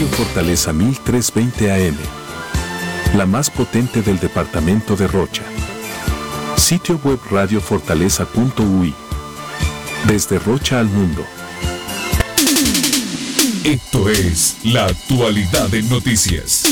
Radio Fortaleza 1320 AM, la más potente del departamento de Rocha. Sitio web radiofortaleza.ui. Desde Rocha al mundo. Esto es la actualidad en noticias.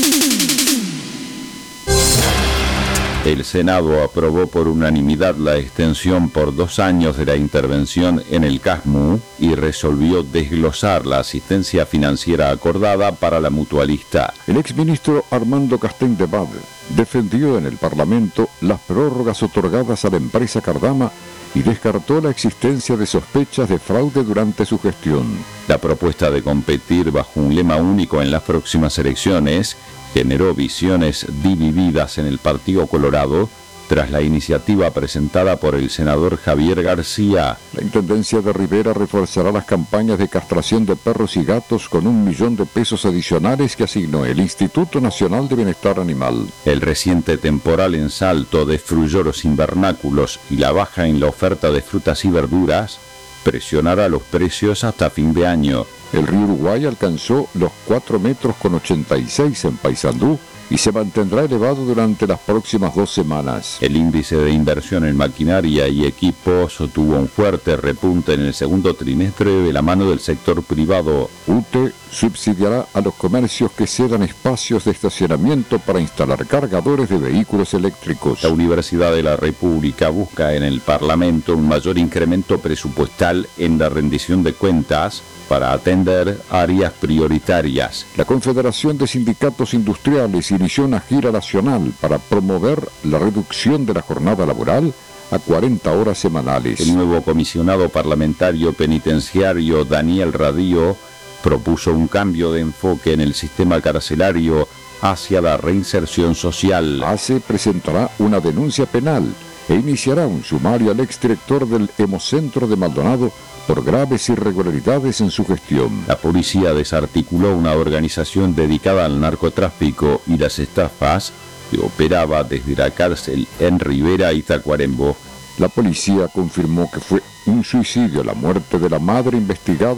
El Senado aprobó por unanimidad la extensión por 2 años de la intervención en el CASMU y resolvió desglosar la asistencia financiera acordada para la mutualista. El exministro Armando Castén de Bade defendió en el Parlamento las prórrogas otorgadas a la empresa Cardama y descartó la existencia de sospechas de fraude durante su gestión. La propuesta de competir bajo un lema único en las próximas elecciones generó visiones divididas en el Partido Colorado tras la iniciativa presentada por el senador Javier García. La Intendencia de Rivera reforzará las campañas de castración de perros y gatos con $1 millón adicionales que asignó el Instituto Nacional de Bienestar Animal. El reciente temporal en Salto de frulloros invernáculos y la baja en la oferta de frutas y verduras presionará los precios hasta fin de año. El río Uruguay alcanzó los 4,86 metros en Paysandú y se mantendrá elevado durante las próximas 2 semanas. El índice de inversión en maquinaria y equipos tuvo un fuerte repunte en el segundo trimestre de la mano del sector privado. UTE subsidiará a los comercios que cedan espacios de estacionamiento para instalar cargadores de vehículos eléctricos. La Universidad de la República busca en el Parlamento un mayor incremento presupuestal en la rendición de cuentas para atender áreas prioritarias. La Confederación de Sindicatos Industriales inició una gira nacional para promover la reducción de la jornada laboral a 40 horas semanales. El nuevo comisionado parlamentario penitenciario Daniel Radío propuso un cambio de enfoque en el sistema carcelario hacia la reinserción social. ACE presentará una denuncia penal e iniciará un sumario al exdirector del Hemocentro de Maldonado por graves irregularidades en su gestión. La policía desarticuló una organización dedicada al narcotráfico y las estafas que operaba desde la cárcel en Rivera y Tacuarembó. La policía confirmó que fue un suicidio la muerte de la madre investigada